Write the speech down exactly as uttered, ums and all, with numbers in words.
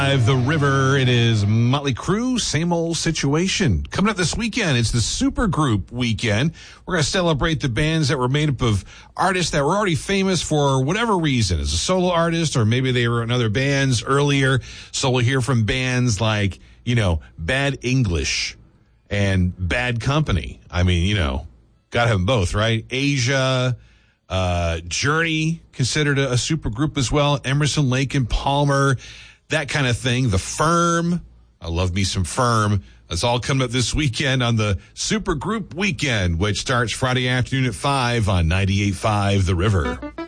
The River. It is Motley Crue, same old situation. Coming up this weekend, it's the Supergroup weekend. We're going to celebrate the bands that were made up of artists that were already famous for whatever reason, as a solo artist, or maybe they were in other bands earlier. So we'll hear from bands like, you know, Bad English and Bad Company. I mean, you know, got to have them both, right? Asia, uh, Journey, considered a, a supergroup as well. Emerson, Lake and Palmer. That kind of thing. The Firm. I love me some Firm. That's all coming up this weekend on the Supergroup Weekend, which starts Friday afternoon at five on ninety-eight point five The River.